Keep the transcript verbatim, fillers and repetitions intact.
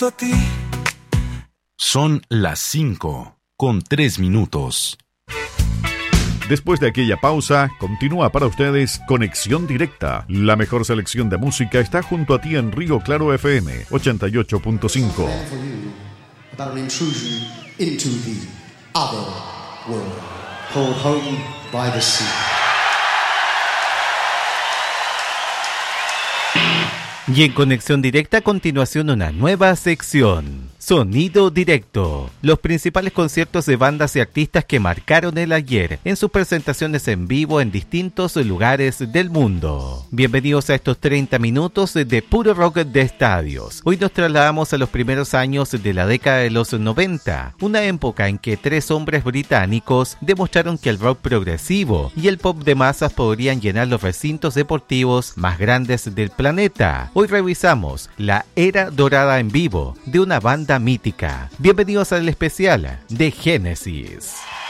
junto a ti. Son las cinco con tres minutos. Después de aquella pausa, continúa para ustedes Conexión Directa. La mejor selección de música está junto a ti en Río Claro F M ochenta y ocho punto cinco. About an intrusion into the other world, called Home by the Sea. Y en Conexión Directa a continuación una nueva sección. Sonido Directo. Los principales conciertos de bandas y artistas que marcaron el ayer en sus presentaciones en vivo en distintos lugares del mundo. Bienvenidos a estos treinta minutos de puro rock de estadios. Hoy nos trasladamos a los primeros años de la década de los noventa, una época en que tres hombres británicos demostraron que el rock progresivo y el pop de masas podrían llenar los recintos deportivos más grandes del planeta. Hoy revisamos la era dorada en vivo de una banda mítica. Bienvenidos al especial de Génesis.